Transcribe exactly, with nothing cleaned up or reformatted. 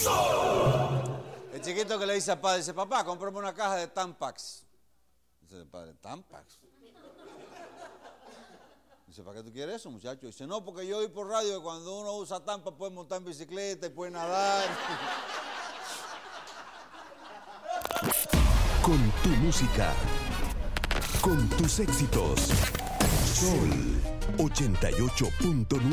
El chiquito que le dice al padre, dice, papá, cómprame una caja de Tampax. Dice el padre, ¿Tampax? Dice, ¿para qué tú quieres eso, muchacho? Dice, no, porque yo oí por radio que cuando uno usa Tampax puede montar en bicicleta y puede nadar. Con tu música, con tus éxitos. Sol ochenta y ocho punto nueve.